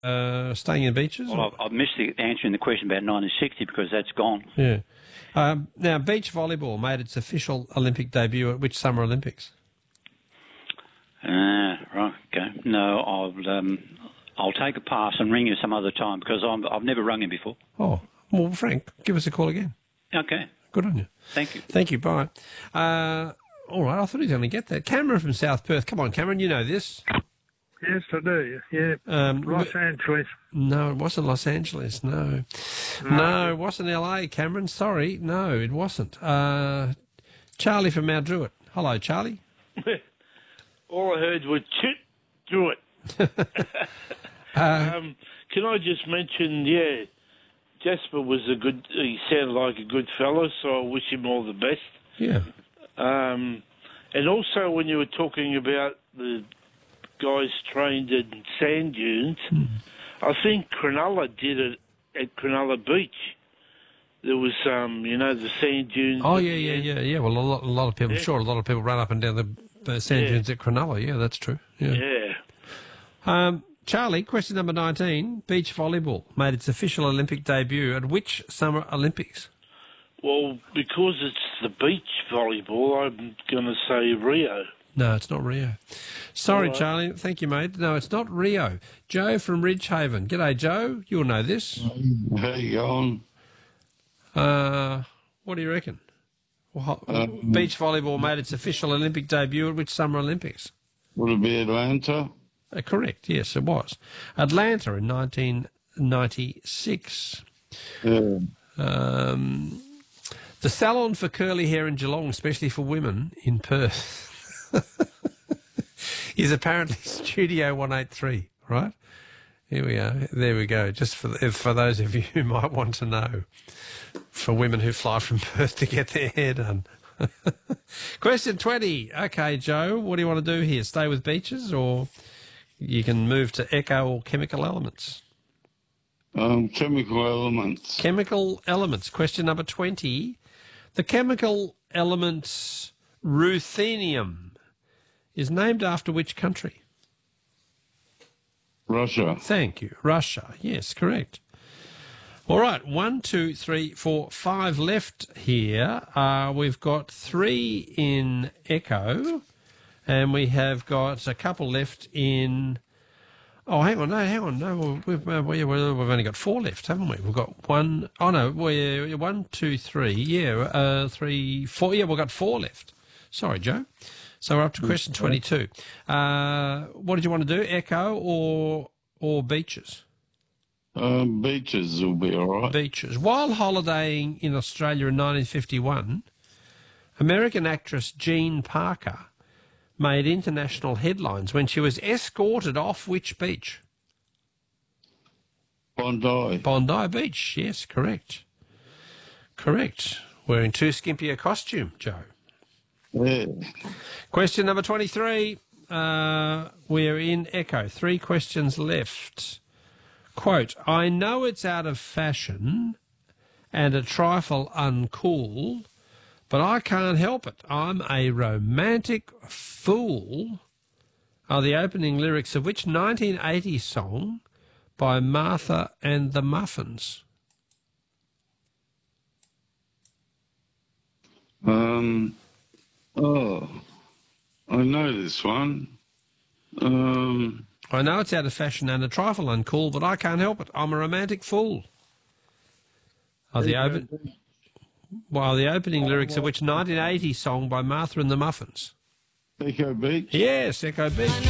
Staying in beaches? Well, I've missed answering the question about 1960 because that's gone. Yeah. Now, beach volleyball made its official Olympic debut at which Summer Olympics? Right, okay. No, I'll take a pass and ring you some other time because I've never rung you before. Oh, well, Frank, give us a call again. Okay. Good on you. Thank you. Thank you, bye. All right, I thought he was going to get that. Cameron from South Perth. Come on, Cameron, you know this. Yes, I do. Yeah. Los Angeles. No, it wasn't Los Angeles. No, it wasn't LA, Cameron. Sorry, no, it wasn't. Charlie from Mount Druitt. Hello, Charlie. All I heard was chit Druitt. Can I just mention, Jasper was he sounded like a good fellow, so I wish him all the best. Yeah. And also when you were talking about the guys trained in sand dunes, I think Cronulla did it at Cronulla Beach. There was, the sand dunes. Oh, yeah. Well, a lot of people, sure, a lot of people run up and down the sand dunes at Cronulla. Yeah, that's true. Yeah. Charlie, question number 19. Beach volleyball made its official Olympic debut at which Summer Olympics? Well, because it's the beach volleyball, I'm going to say Rio. No, it's not Rio. Sorry, right. Charlie. Thank you, mate. No, it's not Rio. Joe from Ridgehaven. G'day, Joe. You'll know this. How you going? What do you reckon? Beach volleyball made its official Olympic debut at which Summer Olympics? Would it be Atlanta? Correct, yes, it was. Atlanta in 1996. Yeah. The salon for curly hair in Geelong, especially for women in Perth, is apparently Studio 183, right? Here we are. There we go. Just for those of you who might want to know, for women who fly from Perth to get their hair done. Question 20. Okay, Joe, what do you want to do here? Stay with beaches, or you can move to echo or chemical elements? Chemical elements. Chemical elements. Question number 20. The chemical element ruthenium is named after which country? Russia. Thank you. Russia. Yes, correct. All right. 1, 2, 3, 4, 5 left here. We've got 3 in echo, and we have got a couple left in... Oh, hang on. No, we've only got 4 left, haven't we? We've got 1... Oh, no, 1, 2, 3. Yeah, 3, 4. Yeah, we've got 4 left. Sorry, Joe. So we're up to question 22. What did you want to do, echo or beaches? Beaches will be all right. Beaches. While holidaying in Australia in 1951, American actress Jean Parker made international headlines when she was escorted off which beach? Bondi. Bondi Beach, yes, correct. Correct. Wearing too skimpy a costume, Joe. Yeah. Question number 23. We're in echo. 3 questions left. Quote, I know it's out of fashion and a trifle uncool, but I can't help it. I'm a romantic fool are the opening lyrics of which 1980 song by Martha and the Muffins? I know this one. I know it's out of fashion and a trifle uncool, but I can't help it. I'm a romantic fool. Are the opening lyrics of which 1980 song by Martha and the Muffins? Echo Beach? Yes, Echo Beach.